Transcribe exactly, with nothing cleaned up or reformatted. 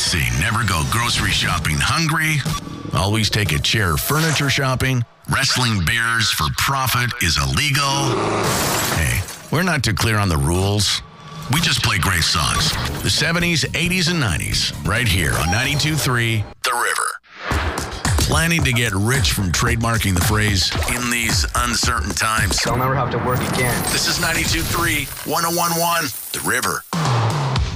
Let's see. Never go grocery shopping hungry. Always take a chair furniture shopping. Wrestling bears for profit is illegal. Hey, we're not too clear on the rules. We just play great songs. The seventies, eighties, and nineties. Right here on ninety-two point three The River. Planning to get rich from trademarking the phrase, in these uncertain times. I'll never have to work again. This is ninety-two point three, one oh one point one The River.